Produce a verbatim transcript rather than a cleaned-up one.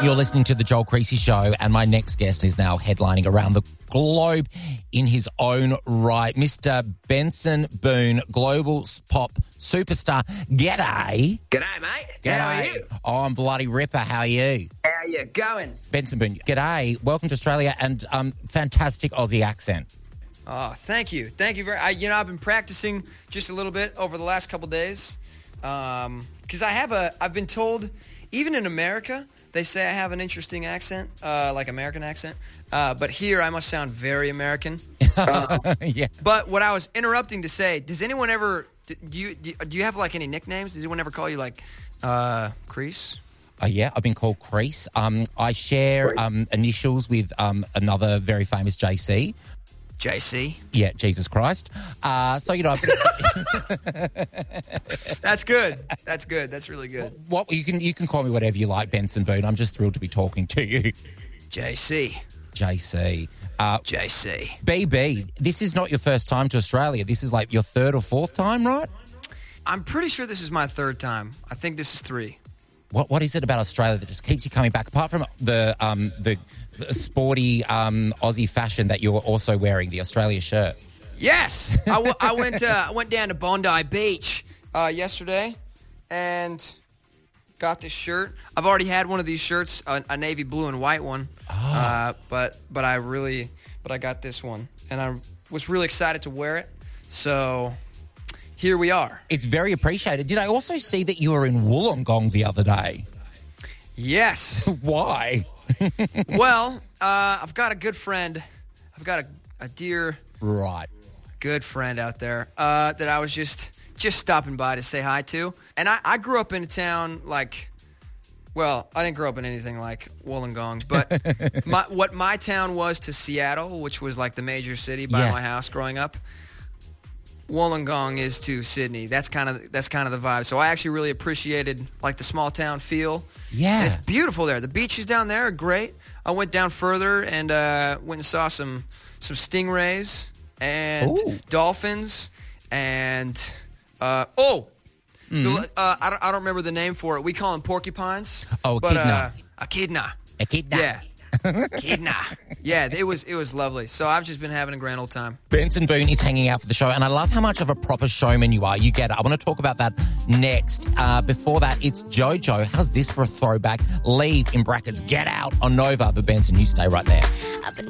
You're listening to The Joel Creasy Show, and my next guest is now headlining around the globe in his own right. Mister Benson Boone, global pop superstar. G'day. G'day, mate. G'day. How are you? Oh, I'm bloody ripper. How are you? How are you going? Benson Boone, g'day. Welcome to Australia, and um, fantastic Aussie accent. Oh, thank you. Thank you very I, You know, I've been practicing just a little bit over the last couple days um, because I have a, I've been told, even in America, they say I have an interesting accent, uh, like American accent. Uh, but here I must sound very American. Uh, yeah. But what I was interrupting to say, does anyone ever, do you do you have like any nicknames? Does anyone ever call you like uh, Crease? Oh, yeah, I've been called Crease. Um, I share um, initials with um, another very famous J C. J C? Yeah, Jesus Christ. Uh, so, you know... I've been... That's good. That's good. That's really good. What you can you can call me whatever you like, Benson Boone. I'm just thrilled to be talking to you. J C. J C. Uh, J C. B B, this is not your first time to Australia. This is like your third or fourth time, right? I'm pretty sure this is my third time. I think this is three. What What is it about Australia that just keeps you coming back? Apart from the um, the, the sporty um, Aussie fashion that you're also wearing, the Australia shirt. Yes, I, w- I went. Uh, I went down to Bondi Beach uh, yesterday, and got this shirt. I've already had one of these shirts, a, a navy blue and white one. Oh. Uh, but but I really, but I got this one, and I was really excited to wear it. So here we are. It's very appreciated. Did I also see that you were in Wollongong the other day? Yes. Why? Well, uh, I've got a good friend. I've got a, a dear, right, good friend out there uh, that I was just just stopping by to say hi to. And I, I grew up in a town like, well, I didn't grow up in anything like Wollongong, but my, what my town was to Seattle, which was like the major city by yeah. my house growing up, Wollongong is to Sydney. That's kind of that's kind of the vibe. So I actually really appreciated like the small town feel. Yeah, and it's beautiful there. The beaches down there are great. I went down further and uh, went and saw some some stingrays and Ooh. dolphins and uh, oh, mm-hmm. the, uh, I don't I don't remember the name for it. We call them porcupines. Oh, but, echidna. Uh, echidna. Echidna. Yeah. Echidna. Yeah, it was it was lovely. So I've just been having a grand old time. Benson Boone is hanging out for the show, and I love how much of a proper showman you are. You get it. I want to talk about that next. Uh, before that, it's JoJo. How's this for a throwback? Leave, in brackets, Get Out on Nova. But Benson, you stay right there. I've been